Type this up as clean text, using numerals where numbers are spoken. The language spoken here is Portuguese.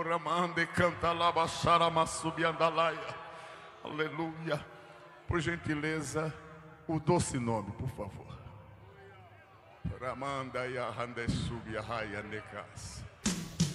Ramande canta labaxara massubiandalaia. Aleluia. Por gentileza, o doce nome, por favor. Ramanda ya hande subia raia necas.